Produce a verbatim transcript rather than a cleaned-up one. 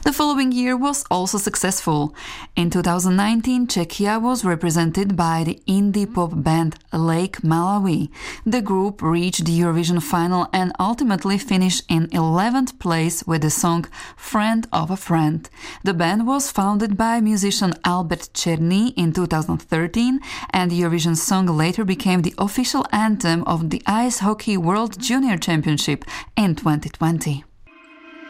The following year was also successful. In two thousand nineteen, Czechia was represented by the indie pop band Lake Malawi. The group reached the Eurovision final and ultimately finished in eleventh place with the song Friend of a Friend. The band was founded by musician Albert Černý in two thousand thirteen, and the Eurovision song later became the official anthem of the Ice Hockey World Junior Championship in twenty twenty.